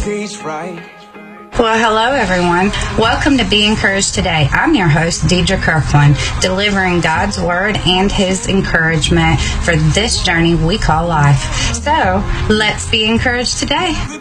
Well, hello, everyone. Welcome to Be Encouraged Today. I'm your host, Deidre Kirkland, delivering God's Word and His encouragement for this journey we call life. So, let's be encouraged today.